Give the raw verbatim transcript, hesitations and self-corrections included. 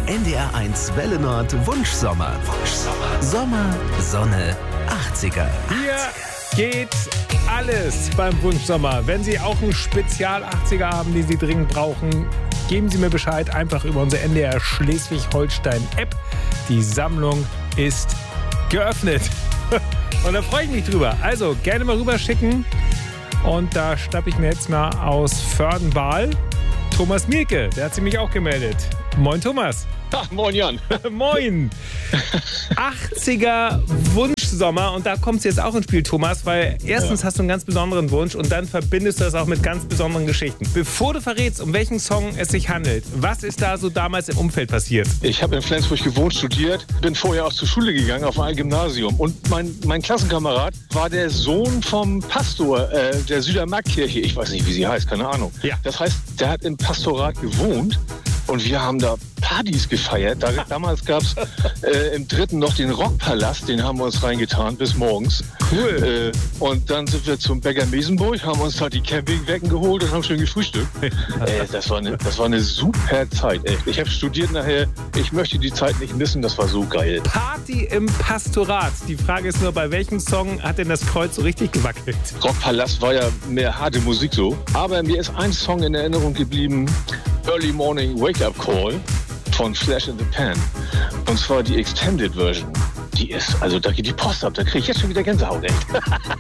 N D R eins Welle Nord Wunschsommer. Wunschsommer. Sommer, Sonne, achtziger. Hier geht alles beim Wunschsommer. Wenn Sie auch einen Spezial-achtziger haben, den Sie dringend brauchen, geben Sie mir Bescheid, einfach über unsere N D R Schleswig-Holstein-App. Die Sammlung ist geöffnet. Und da freue ich mich drüber. Also gerne mal rüberschicken. Und da schnappe ich mir jetzt mal aus Vördenwahl Thomas Mielke. Der hat sich mich auch gemeldet. Moin Thomas. Ach, moin Jan. Moin. achtziger Wunschsommer. Und da kommt es jetzt auch ins Spiel, Thomas, weil erstens ja. hast du einen ganz besonderen Wunsch und dann verbindest du das auch mit ganz besonderen Geschichten. Bevor du verrätst, um welchen Song es sich handelt, was ist da so damals im Umfeld passiert? Ich habe in Flensburg gewohnt, studiert, bin vorher auch zur Schule gegangen auf ein Gymnasium. Und mein, mein Klassenkamerad war der Sohn vom Pastor äh, der Südermarktkirche. Ich weiß nicht, wie sie heißt, keine Ahnung. Ja. Das heißt, der hat im Pastorat gewohnt. Und wir haben da Partys gefeiert. Da, damals gab es äh, im dritten noch den Rockpalast, den haben wir uns reingetan bis morgens. Cool. Äh, und dann sind wir zum Bäcker Mesenburg, haben uns da die Campingwecken geholt und haben schön gefrühstückt. äh, das, war eine, das war eine super Zeit. Ey. Ich habe studiert nachher, ich möchte die Zeit nicht missen, das war so geil. Party im Pastorat. Die Frage ist nur, bei welchem Song hat denn das Kreuz so richtig gewackelt? Rockpalast war ja mehr harte Musik so. Aber mir ist ein Song in Erinnerung geblieben, Early Morning Wake Up Call von Flash in the Pan. Und zwar die Extended Version. Die ist, also da geht die Post ab, da kriege ich jetzt schon wieder Gänsehaut, echt.